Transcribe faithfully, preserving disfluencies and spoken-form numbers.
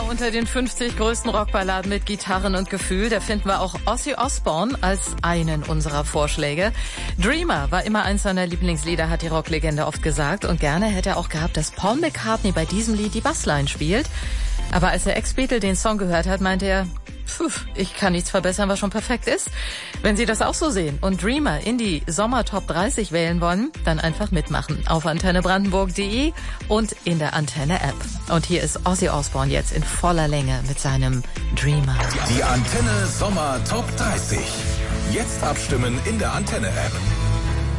unter den fünfzig größten Rockballaden mit Gitarren und Gefühl. Da finden wir auch Ozzy Osbourne als einen unserer Vorschläge. Dreamer war immer eins seiner Lieblingslieder, hat die Rocklegende oft gesagt. Und gerne hätte er auch gehabt, dass Paul McCartney bei diesem Lied die Bassline spielt. Aber als der Ex-Beatle den Song gehört hat, meinte er, Pff, ich kann nichts verbessern, was schon perfekt ist. Wenn Sie das auch so sehen und Dreamer in die Sommer-Top dreißig wählen wollen, dann einfach mitmachen auf antenne brandenburg punkt de und in der Antenne-App. Und hier ist Ozzy Osbourne jetzt in voller Länge mit seinem Dreamer. Die Antenne Sommer Top dreißig. Jetzt abstimmen in der Antenne-App.